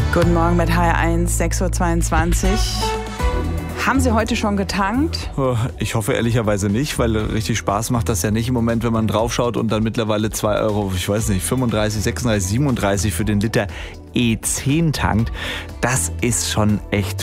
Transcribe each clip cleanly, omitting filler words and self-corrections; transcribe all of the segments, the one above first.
Guten Morgen mit HR1, 6.22 Uhr. Haben Sie heute schon getankt? Ich hoffe ehrlicherweise nicht, weil richtig Spaß macht das ja nicht im Moment, wenn man draufschaut und dann mittlerweile 2 Euro, ich weiß nicht, 35, 36, 37 für den Liter E10 tankt. Das ist schon echt,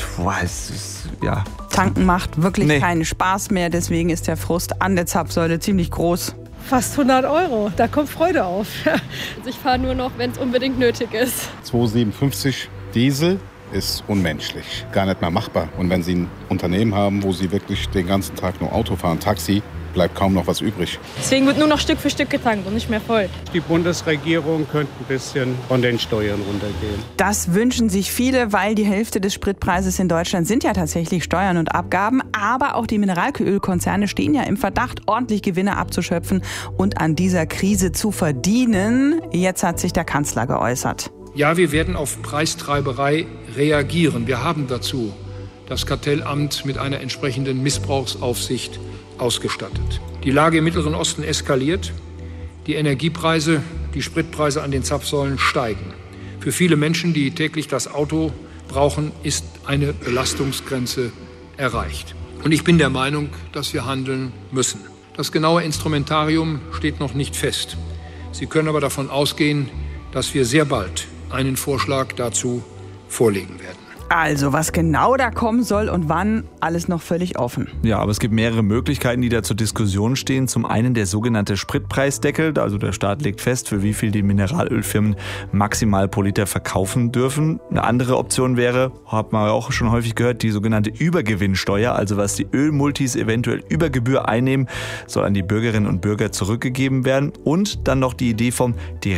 ja. Tanken macht wirklich keinen Spaß mehr, deswegen ist der Frust an der Zapfsäule ziemlich groß. Fast 100 Euro, da kommt Freude auf. Ich fahre nur noch, wenn es unbedingt nötig ist. 2,57 Diesel ist unmenschlich, gar nicht mehr machbar. Und wenn Sie ein Unternehmen haben, wo Sie wirklich den ganzen Tag nur Auto fahren, Taxi, bleibt kaum noch was übrig. Deswegen wird nur noch Stück für Stück getankt und nicht mehr voll. Die Bundesregierung könnte ein bisschen von den Steuern runtergehen. Das wünschen sich viele, weil die Hälfte des Spritpreises in Deutschland sind ja tatsächlich Steuern und Abgaben. Aber auch die Mineralölkonzerne stehen ja im Verdacht, ordentlich Gewinne abzuschöpfen und an dieser Krise zu verdienen. Jetzt hat sich der Kanzler geäußert. Ja, wir werden auf Preistreiberei reagieren. Wir haben dazu das Kartellamt mit einer entsprechenden Missbrauchsaufsicht ausgestattet. Die Lage im Mittleren Osten eskaliert. Die Energiepreise, die Spritpreise an den Zapfsäulen steigen. Für viele Menschen, die täglich das Auto brauchen, ist eine Belastungsgrenze erreicht. Und ich bin der Meinung, dass wir handeln müssen. Das genaue Instrumentarium steht noch nicht fest. Sie können aber davon ausgehen, dass wir sehr bald einen Vorschlag dazu vorlegen werden. Also, was genau da kommen soll und wann, alles noch völlig offen. Ja, aber es gibt mehrere Möglichkeiten, die da zur Diskussion stehen. Zum einen der sogenannte Spritpreisdeckel, also der Staat legt fest, für wie viel die Mineralölfirmen maximal pro Liter verkaufen dürfen. Eine andere Option wäre, hat man auch schon häufig gehört, die sogenannte Übergewinnsteuer, also was die Ölmultis eventuell über Gebühr einnehmen, soll an die Bürgerinnen und Bürger zurückgegeben werden. Und dann noch die Idee vom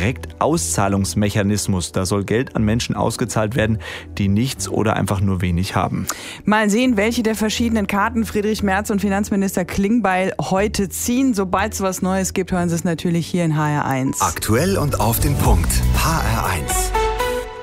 Direktauszahlungsmechanismus. Da soll Geld an Menschen ausgezahlt werden, die nichts oder einfach nur wenig haben. Mal sehen, welche der verschiedenen Karten Friedrich Merz und Finanzminister Klingbeil heute ziehen. Sobald es was Neues gibt, hören Sie es natürlich hier in HR1. Aktuell und auf den Punkt. HR1.